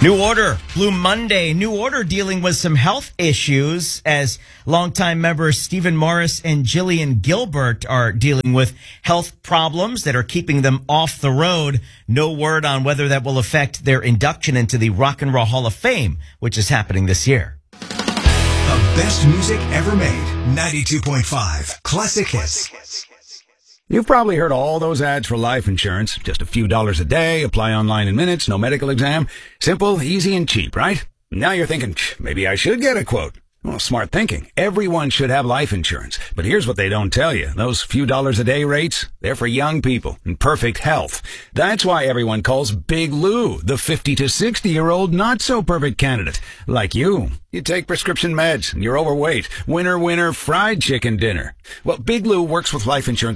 New Order, Blue Monday. New Order dealing with some health issues as longtime members Stephen Morris and Jillian Gilbert are dealing with health problems that are keeping them off the road. No word on whether that will affect their induction into the Rock and Roll Hall of Fame, which is happening this year. The best music ever made. 92.5 Classic Hits. You've probably heard all those ads for life insurance. Just a few dollars a day, apply online in minutes, no medical exam. Simple, easy, and cheap, right? Now you're thinking, maybe I should get a quote. Well, smart thinking. Everyone should have life insurance. But here's what they don't tell you. Those few dollars a day rates, they're for young people in perfect health. That's why everyone calls Big Lou the 50 to 60-year-old not-so-perfect candidate. Like you. You take prescription meds and you're overweight. Winner, winner, fried chicken dinner. Well, Big Lou works with life insurance